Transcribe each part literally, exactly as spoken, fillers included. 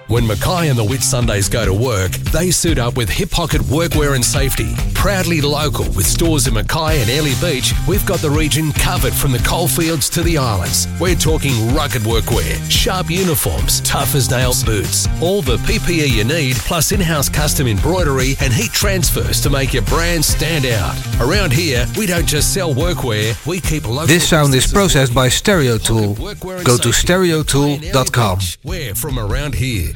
When Mackay and the Whitsundays go to work, they suit up with hip pocket workwear and safety. Proudly local with stores in Mackay and Airlie Beach, we've got the region covered from the coalfields to the islands. We're talking rugged workwear, sharp uniforms, tough as nails boots, all the P P E you need, plus in-house custom embroidery and heat transfers to make your brand stand out. Around here, we don't just sell workwear, we keep local... This sound is processed by Stereotool. Go to stereotool dot com. We're from around here.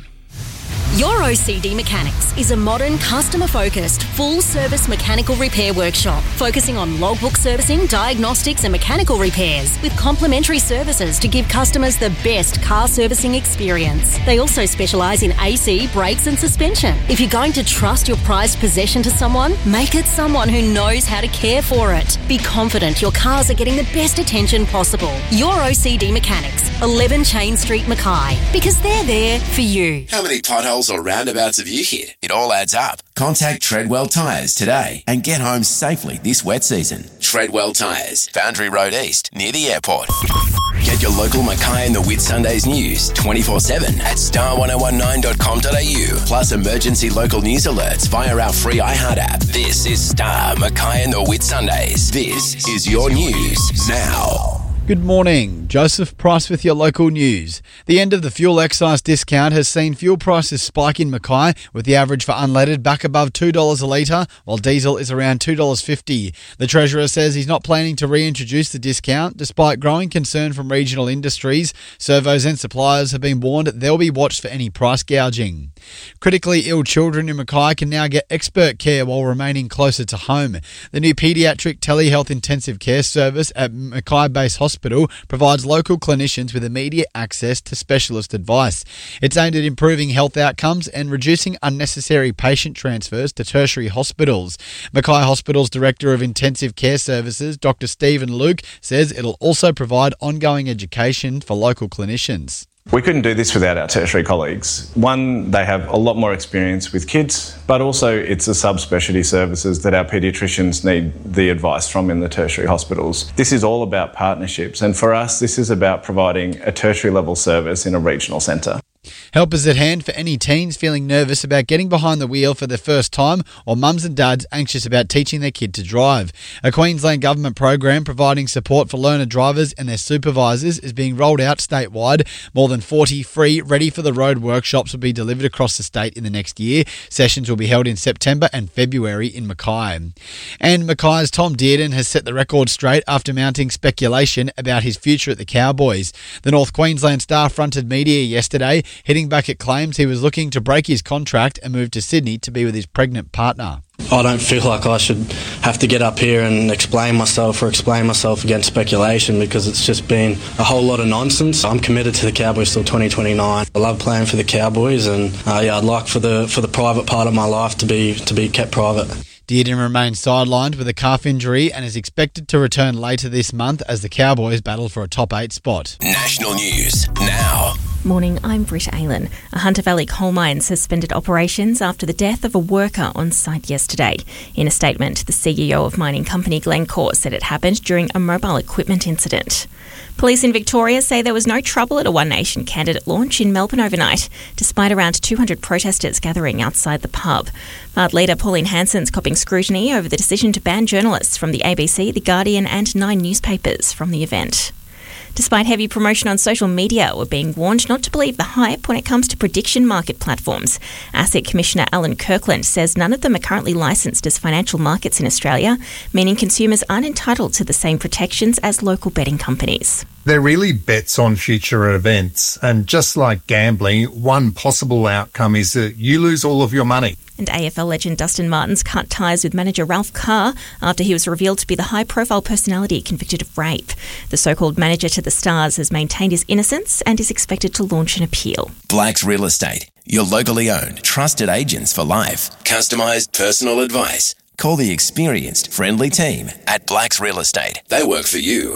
Your O C D Mechanics is a modern, customer-focused, full-service mechanical repair workshop focusing on logbook servicing, diagnostics and mechanical repairs with complimentary services to give customers the best car servicing experience. They also specialise in A C, brakes and suspension. If you're going to trust your prized possession to someone, make it someone who knows how to care for it. Be confident your cars are getting the best attention possible. Your O C D Mechanics, eleven Chain Street, Mackay, because they're there for you. How many potholes or roundabouts have you hit? It all adds up. Contact Treadwell Tyres today and get home safely this wet season. Treadwell Tyres, Boundary Road East, near the airport. Get your local Mackay and the Whitsundays news twenty-four seven at star ten nineteen dot com dot a u, plus emergency local news alerts via our free iHeart app. This is Star Mackay and the Whitsundays. This is your news now. Good morning, Joseph Price with your local news. The end of the fuel excise discount has seen fuel prices spike in Mackay, with the average for unleaded back above two dollars a litre, while diesel is around two dollars fifty. The Treasurer says he's not planning to reintroduce the discount, despite growing concern from regional industries. Servos and suppliers have been warned they'll be watched for any price gouging. Critically ill children in Mackay can now get expert care while remaining closer to home. The new paediatric telehealth intensive care service at Mackay Base Hospital Hospital provides local clinicians with immediate access to specialist advice. It's aimed at improving health outcomes and reducing unnecessary patient transfers to tertiary hospitals. Mackay Hospital's Director of Intensive Care Services, Doctor Stephen Luke, says it'll also provide ongoing education for local clinicians. We couldn't do this without our tertiary colleagues. One, they have a lot more experience with kids, but also it's the subspecialty services that our paediatricians need the advice from in the tertiary hospitals. This is all about partnerships, and for us, this is about providing a tertiary level service in a regional centre. Help is at hand for any teens feeling nervous about getting behind the wheel for the first time, or mums and dads anxious about teaching their kid to drive. A Queensland Government program providing support for learner drivers and their supervisors is being rolled out statewide. More than forty free, ready-for-the-road workshops will be delivered across the state in the next year. Sessions will be held in September and February in Mackay. And Mackay's Tom Dearden has set the record straight after mounting speculation about his future at the Cowboys. The North Queensland Star fronted media yesterday, hitting back at claims he was looking to break his contract and move to Sydney to be with his pregnant partner. I don't feel like I should have to get up here and explain myself or explain myself against speculation, because it's just been a whole lot of nonsense. I'm committed to the Cowboys till twenty twenty-nine. I love playing for the Cowboys, and uh, yeah, I'd like for the for the private part of my life to be to be kept private. Dearden remains sidelined with a calf injury and is expected to return later this month as the Cowboys battle for a top eight spot. National news now. Morning, I'm Britt Aylan. A Hunter Valley coal mine suspended operations after the death of a worker on site yesterday. In a statement, the C E O of mining company Glencore said it happened during a mobile equipment incident. Police in Victoria say there was no trouble at a One Nation candidate launch in Melbourne overnight, despite around two hundred protesters gathering outside the pub. But leader Pauline Hanson's copping scrutiny over the decision to ban journalists from the A B C, The Guardian and Nine newspapers from the event. Despite heavy promotion on social media, we're being warned not to believe the hype when it comes to prediction market platforms. ASIC Commissioner Alan Kirkland says none of them are currently licensed as financial markets in Australia, meaning consumers aren't entitled to the same protections as local betting companies. They're really bets on future events, and just like gambling, one possible outcome is that you lose all of your money. And A F L legend Dustin Martin's cut ties with manager Ralph Carr after he was revealed to be the high-profile personality convicted of rape. The so-called manager to the Stars has maintained his innocence and is expected to launch an appeal. Blacks Real Estate, your locally owned, trusted agents for life. Customised personal advice. Call the experienced, friendly team at Blacks Real Estate. They work for you.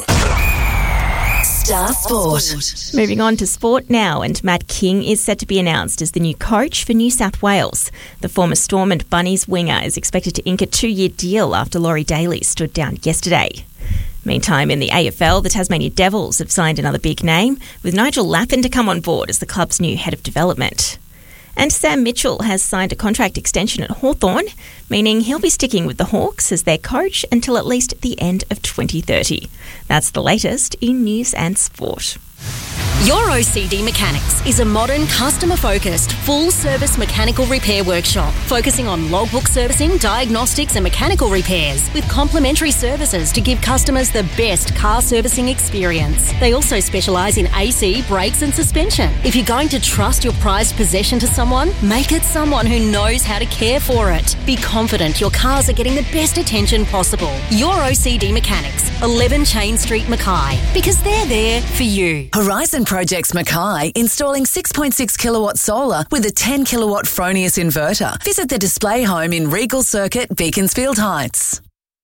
Star Sport. Moving on to sport now, and Matt King is set to be announced as the new coach for New South Wales. The former Storm and Bunnies winger is expected to ink a two-year deal after Laurie Daly stood down yesterday. Meantime, in the A F L, the Tasmania Devils have signed another big name, with Nigel Lappin to come on board as the club's new head of development. And Sam Mitchell has signed a contract extension at Hawthorn, meaning he'll be sticking with the Hawks as their coach until at least the end of twenty thirty. That's the latest in news and sport. Your O C D Mechanics is a modern, customer-focused, full-service mechanical repair workshop focusing on logbook servicing, diagnostics and mechanical repairs with complimentary services to give customers the best car servicing experience. They also specialise in A C, brakes and suspension. If you're going to trust your prized possession to someone, make it someone who knows how to care for it. Be confident your cars are getting the best attention possible. Your O C D Mechanics, eleven Chain Street, Mackay, because they're there for you. Horizon Projects Mackay, installing six point six kilowatt solar with a ten kilowatt Fronius inverter. Visit the display home in Regal Circuit, Beaconsfield Heights.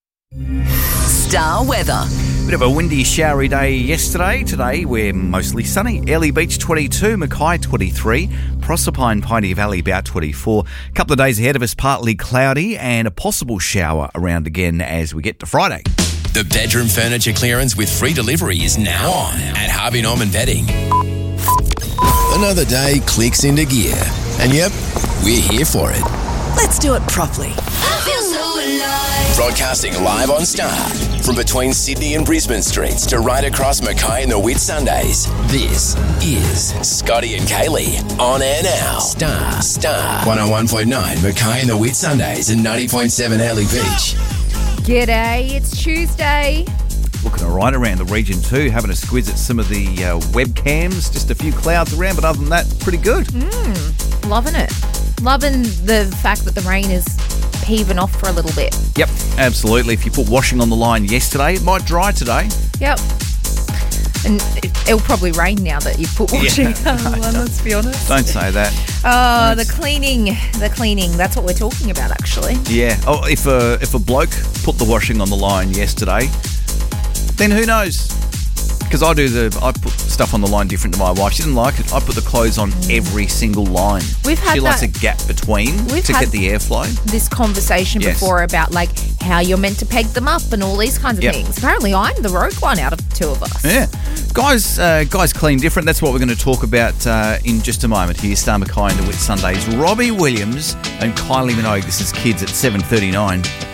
Star weather. Bit of a windy, showery day yesterday. Today we're mostly sunny. Airlie Beach twenty-two, Mackay twenty-three, Proserpine, Piney Valley about twenty-four. A couple of days ahead of us, partly cloudy and a possible shower around again as we get to Friday. The bedroom furniture clearance with free delivery is now on at Harvey Norman Bedding. Another day clicks into gear. And yep, we're here for it. Let's do it properly. I feel so alive. Broadcasting live on Star. From between Sydney and Brisbane streets to right across Mackay and the Whitsundays. This is Scotty and Kaylee on air now. Star, Star. one oh one point nine Mackay and the Whitsundays and ninety point seven Airlie Beach. G'day, it's Tuesday. Looking all right around the region too, having a squiz at some of the uh, webcams. Just a few clouds around, but other than that, pretty good. Mm, loving it. Loving the fact that the rain is heaving off for a little bit. Yep, absolutely. If you put washing on the line yesterday, it might dry today. Yep. And it'll probably rain now that you've put washing Yeah, on the line, let's be honest. Don't say that. Oh, the cleaning, the cleaning. That's what we're talking about, actually. Yeah. Oh, if a if a bloke put the washing on the line yesterday, then who knows? Because I do the I put stuff on the line different to my wife. She didn't like it. I put the clothes on every single line. We've had she likes that- a gap between We've to had get the airflow. This conversation Yes. before about like how you're meant to peg them up and all these kinds of Yep. things. Apparently, I'm the rogue one out of the two of us. Yeah. Guys, uh, guys clean different. That's what we're going to talk about uh, in just a moment. Here's Star Mackay and the Whitsundays. Robbie Williams and Kylie Minogue. This is Kids at seven thirty-nine.